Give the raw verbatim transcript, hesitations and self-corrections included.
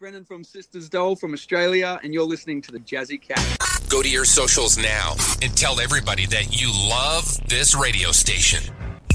Brennan from Sisters Doll from Australia, and you're listening to the Jazzy Cat. Go to your socials now and tell everybody that you love this radio station.